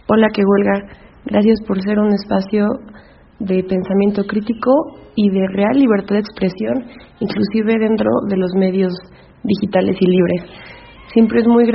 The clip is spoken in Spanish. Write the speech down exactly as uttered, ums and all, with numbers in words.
Hola, que huelga. Gracias por ser un espacio de pensamiento crítico y de real libertad de expresión, inclusive dentro de los medios digitales y libres. Siempre es muy